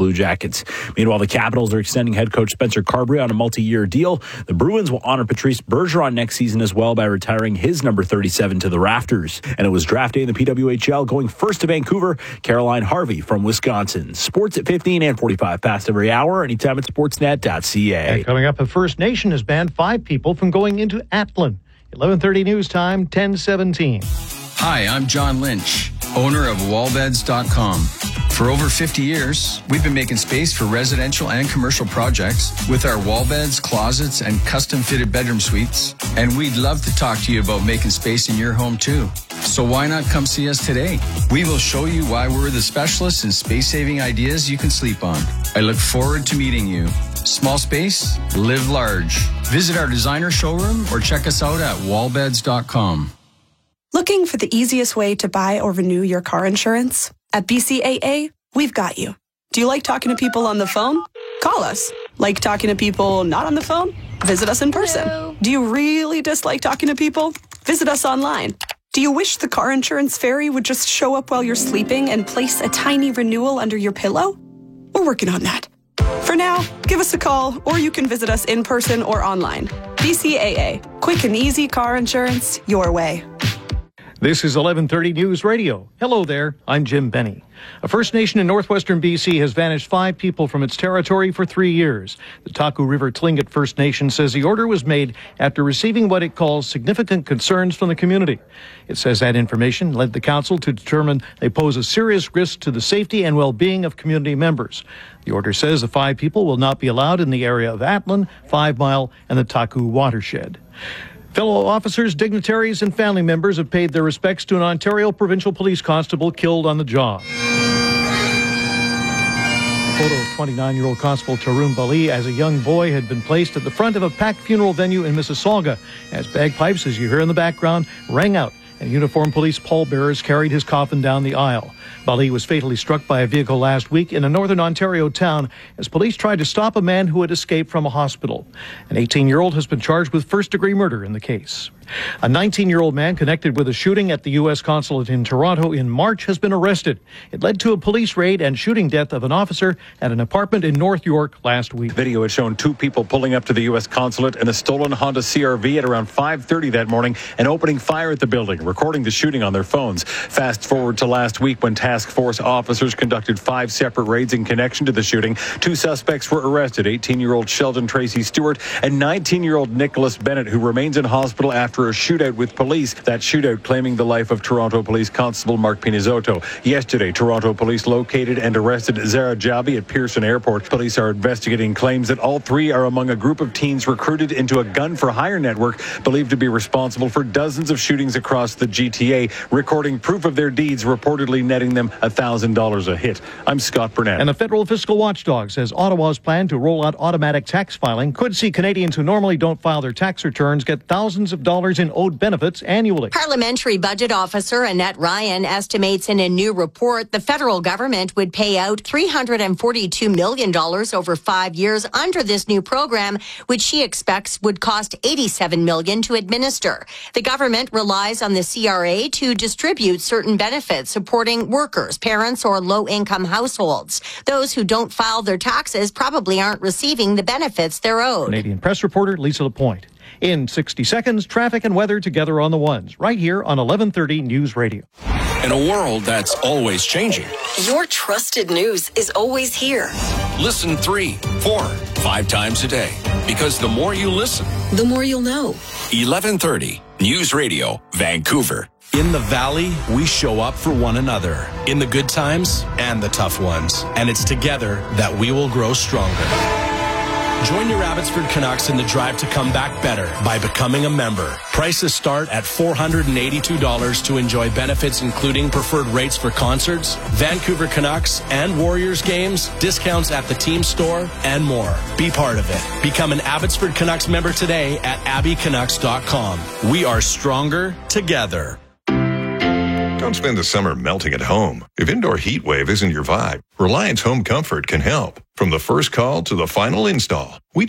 Blue Jackets. Meanwhile, the Capitals are extending head coach Spencer Carberry on a multi-year deal. The Bruins will honor Patrice Bergeron next season as well by retiring his number 37 to the rafters. And it was draft day in the PWHL, going first to Vancouver, Caroline Harvey from Wisconsin. Sports at 15 and 45 past every hour, anytime at sportsnet.ca. And coming up, the First Nation has banned 5 people from going into Atlin. 11:30 news time, 10:17. Hi, I'm John Lynch, owner of wallbeds.com. For over 50 years, we've been making space for residential and commercial projects with our wall beds, closets, and custom-fitted bedroom suites. And we'd love to talk to you about making space in your home, too. So why not come see us today? We will show you why we're the specialists in space-saving ideas you can sleep on. I look forward to meeting you. Small space, live large. Visit our designer showroom or check us out at wallbeds.com. Looking for the easiest way to buy or renew your car insurance? At BCAA, we've got you. Do you like talking to people on the phone? Call us. Like talking to people not on the phone? Visit us in person. Hello. Do you really dislike talking to people? Visit us online. Do you wish the car insurance fairy would just show up while you're sleeping and place a tiny renewal under your pillow? We're working on that. For now, give us a call, or you can visit us in person or online. BCAA, quick and easy car insurance your way. This is 11:30 News Radio. Hello there, I'm Jim Benny. A First Nation in northwestern BC has banished 5 people from its territory for 3 years. The Taku River Tlingit First Nation says the order was made after receiving what it calls significant concerns from the community. It says that information led the council to determine they pose a serious risk to the safety and well-being of community members. The order says the 5 people will not be allowed in the area of Atlin, 5 Mile, and the Taku watershed. Fellow officers, dignitaries, and family members have paid their respects to an Ontario Provincial Police Constable killed on the job. A photo of 29-year-old Constable Tarun Bali as a young boy had been placed at the front of a packed funeral venue in Mississauga as bagpipes, as you hear in the background, rang out and uniformed police pallbearers carried his coffin down the aisle. Bali was fatally struck by a vehicle last week in a northern Ontario town as police tried to stop a man who had escaped from a hospital. An 18-year-old has been charged with first-degree murder in the case. A 19-year-old man connected with a shooting at the U.S. consulate in Toronto in March has been arrested. It led to a police raid and shooting death of an officer at an apartment in North York last week. Video had shown 2 people pulling up to the U.S. consulate in a stolen Honda CR-V at around 5:30 that morning and opening fire at the building, recording the shooting on their phones. Fast forward to last week when task force officers conducted 5 separate raids in connection to the shooting. 2 suspects were arrested, 18-year-old Sheldon Tracy Stewart and 19-year-old Nicholas Bennett, who remains in hospital after a shootout with police. That shootout claiming the life of Toronto Police Constable Mark Pinizotto. Yesterday, Toronto Police located and arrested Zara Jabi at Pearson Airport. Police are investigating claims that all 3 are among a group of teens recruited into a gun-for-hire network believed to be responsible for dozens of shootings across the GTA, recording proof of their deeds, reportedly netting them $1,000 a hit. I'm Scott Burnett. And the federal fiscal watchdog says Ottawa's plan to roll out automatic tax filing could see Canadians who normally don't file their tax returns get thousands of dollars in owed benefits annually. Parliamentary Budget Officer Annette Ryan estimates in a new report the federal government would pay out $342 million over 5 years under this new program, which she expects would cost $87 million to administer. The government relies on the CRA to distribute certain benefits supporting workers, parents, or low-income households. Those who don't file their taxes probably aren't receiving the benefits they're owed. Canadian press reporter Lisa Lapointe. In 60 seconds, traffic and weather together on the ones, right here on 1130 News Radio. In a world that's always changing, your trusted news is always here. Listen 3, 4, 5 times a day. Because the more you listen, the more you'll know. 1130 News Radio, Vancouver. In the Valley, we show up for one another, in the good times and the tough ones. And it's together that we will grow stronger. Join your Abbotsford Canucks in the drive to come back better by becoming a member. Prices start at $482 to enjoy benefits including preferred rates for concerts, Vancouver Canucks and Warriors games, discounts at the team store, and more. Be part of it. Become an Abbotsford Canucks member today at abbycanucks.com. We are stronger together. Don't spend the summer melting at home. If indoor heat wave isn't your vibe, Reliance Home Comfort can help. From the first call to the final install, we